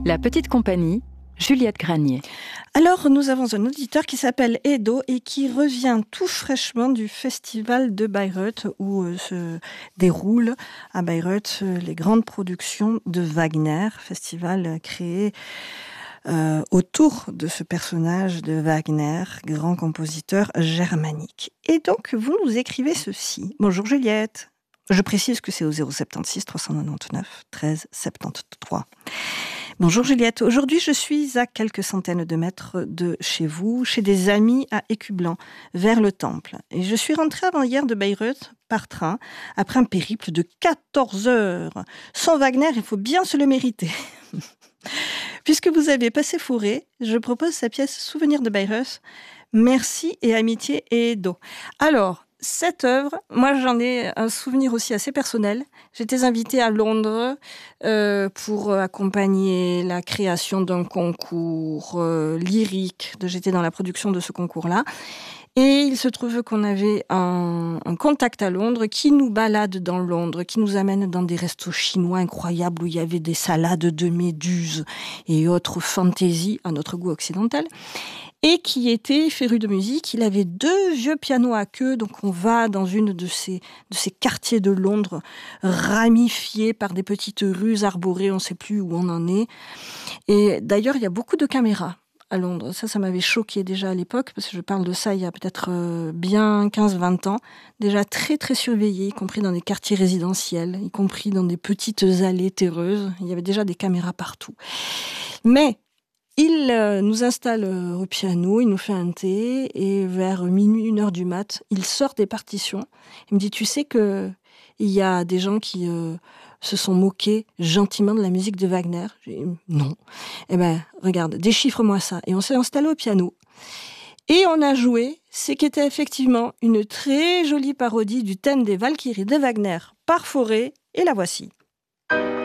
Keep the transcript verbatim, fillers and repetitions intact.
La petite compagnie, Juliette Granier. Alors, nous avons un auditeur qui s'appelle Edo et qui revient tout fraîchement du festival de Bayreuth où euh, se déroulent à Bayreuth euh, les grandes productions de Wagner, festival euh, créé euh, autour de ce personnage de Wagner, grand compositeur germanique. Et donc, vous nous écrivez ceci. Bonjour Juliette. Je précise que c'est au zéro soixante-seize trois cent quatre-vingt-dix-neuf treize soixante-treize. Bonjour Juliette, aujourd'hui je suis à quelques centaines de mètres de chez vous, chez des amis à Écublanc, vers le Temple. Et je suis rentrée avant-hier de Bayreuth par train, après un périple de quatorze heures. Sans Wagner, il faut bien se le mériter. Puisque vous avez passé fourré, je propose sa pièce Souvenir de Bayreuth. Merci et amitié et Edo. Alors, cette œuvre, moi j'en ai un souvenir aussi assez personnel. J'étais invitée à Londres euh, pour accompagner la création d'un concours euh, lyrique. J'étais dans la production de ce concours-là. Et il se trouve qu'on avait un, un contact à Londres qui nous balade dans Londres, qui nous amène dans des restos chinois incroyables où il y avait des salades de méduses et autres fantaisies à notre goût occidental. Et qui était féru de musique. Il avait deux vieux pianos à queue, donc on va dans une de ces, de ces quartiers de Londres ramifiés par des petites rues arborées, on ne sait plus où on en est. Et d'ailleurs, il y a beaucoup de caméras à Londres. Ça, ça m'avait choqué déjà à l'époque, parce que je parle de ça il y a peut-être bien quinze vingt ans. Déjà très très surveillé, y compris dans des quartiers résidentiels, y compris dans des petites allées terreuses. Il y avait déjà des caméras partout. Mais il euh, nous installe euh, au piano, il nous fait un thé, et vers minuit, une heure du mat, il sort des partitions. Il me dit, tu sais que il y a des gens qui euh, se sont moqués gentiment de la musique de Wagner. J'ai dit, non. Eh ben, regarde, déchiffre-moi ça. Et on s'est installé au piano. Et on a joué ce qui était effectivement une très jolie parodie du thème des Valkyries de Wagner par Fauré, et la voici.